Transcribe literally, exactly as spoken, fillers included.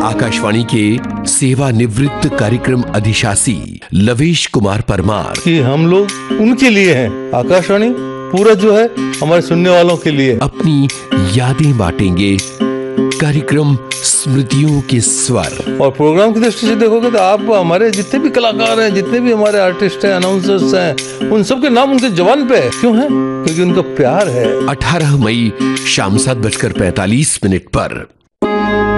आकाशवाणी के सेवानिवृत्त कार्यक्रम अधिशासी लवेश कुमार परमार कि हम लोग उनके लिए हैं, आकाशवाणी पूरा जो है हमारे सुनने वालों के लिए अपनी यादें बांटेंगे। कार्यक्रम स्मृतियों के स्वर। और प्रोग्राम की दृष्टि से देखोगे तो आप हमारे जितने भी कलाकार हैं, जितने भी हमारे आर्टिस्ट हैं, अनाउंसर्स हैं, उन सब के नाम उनके जबान पे है। क्यों है? क्योंकि उनका प्यार है। अठारह मई शाम सात बजकर पैंतालीस मिनट पर